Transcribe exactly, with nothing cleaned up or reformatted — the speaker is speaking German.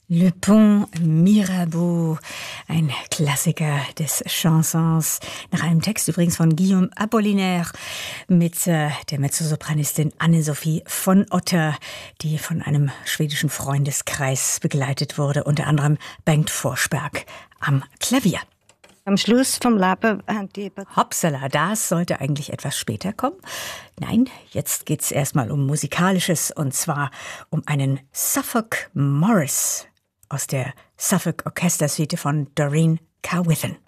Le Pont Mirabeau, ein Klassiker des Chansons, nach einem Text übrigens von Guillaume Apollinaire mit äh, der Mezzosopranistin Anne-Sophie von Otter, die von einem schwedischen Freundeskreis begleitet wurde, unter anderem Bengt Forsberg am Klavier. Am Schluss vom Leben haben die... Hoppsala, das sollte eigentlich etwas später kommen. Nein, jetzt geht's erstmal um Musikalisches, und zwar um einen Suffolk Morris aus der Suffolk Orchestersuite von Doreen Carwithen.